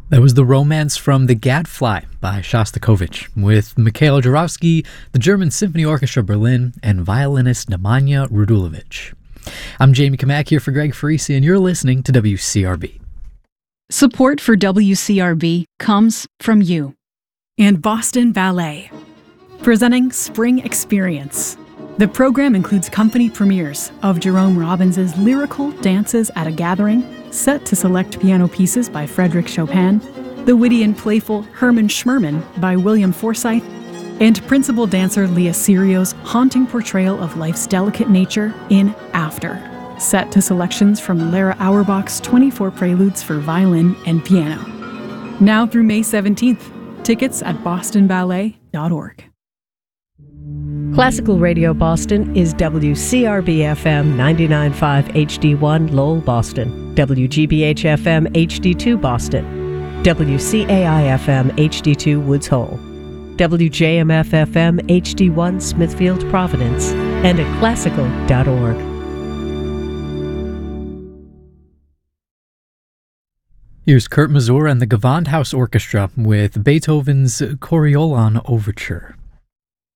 That was The Romance from The Gadfly by Shostakovich, with Mikhail Jurovsky, the German Symphony Orchestra Berlin, and violinist Nemanja Radulovic. I'm Jamie Kamak here for Greg Farisi, and you're listening to WCRB. Support for WCRB comes from you. And Boston Ballet, presenting Spring Experience. The program includes company premieres of Jerome Robbins' lyrical Dances at a Gathering, set to select piano pieces by Frédéric Chopin, the witty and playful Herman Schmerman by William Forsythe, and principal dancer Leah Serio's haunting portrayal of life's delicate nature in After, set to selections from Lara Auerbach's 24 Preludes for violin and piano. Now through May 17th, tickets at bostonballet.org. Classical Radio Boston is WCRB-FM 99.5 HD1 Lowell, Boston, WGBH-FM HD2 Boston, WCAI-FM HD2 Woods Hole, WJMF-FM HD1 Smithfield, Providence, and at classical.org. Here's Kurt Masur and the Gewandhaus Orchestra with Beethoven's Coriolan Overture.